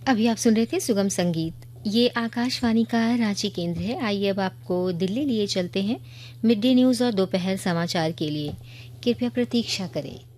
अभी आप सुन रहे थे सुगम संगीत। ये आकाशवाणी का रांची केंद्र है। आइए अब आपको दिल्ली लिए चलते हैं मिड डे न्यूज़ और दोपहर समाचार के लिए। कृपया प्रतीक्षा करें।